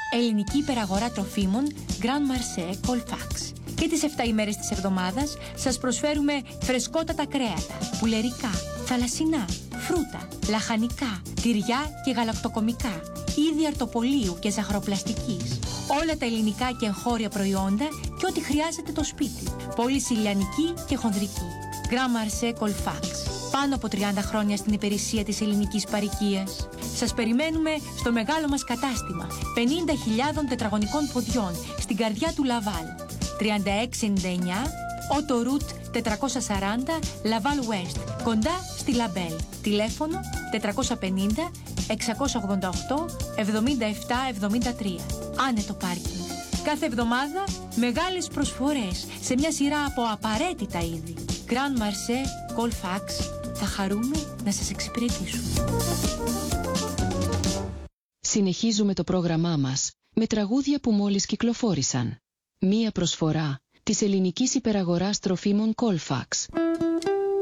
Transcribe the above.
Ελληνική υπεραγορά τροφίμων Grand Marché Colfax. Και τις 7 ημέρες της εβδομάδας σας προσφέρουμε φρεσκότατα κρέατα, πουλερικά, θαλασσινά, φρούτα, λαχανικά, τυριά και γαλακτοκομικά, είδη αρτοπολίου και ζαχαροπλαστικής. Όλα τα ελληνικά και εγχώρια προϊόντα και ό,τι χρειάζεται το σπίτι. Πώληση ηλιανική και χονδρική. Grand Marché Colfax. Πάνω από 30 χρόνια στην υπηρεσία της ελληνικής παροικίας. Σας περιμένουμε στο μεγάλο μας κατάστημα 50.000 τετραγωνικών ποδιών στην καρδιά του Λαβάλ. 3699 Autoroute 440 Laval West, κοντά στη Λαμπέλ. Τηλέφωνο 450 688 7773. Άνετο πάρκινγκ. Κάθε εβδομάδα μεγάλες προσφορές σε μια σειρά από απαραίτητα είδη. Grand Marché Colfax. Θα χαρούμε να σας εξυπηρετήσουμε. Συνεχίζουμε το πρόγραμμά μας με τραγούδια που μόλις κυκλοφόρησαν. Μία προσφορά της ελληνικής υπεραγοράς τροφίμων Colfax.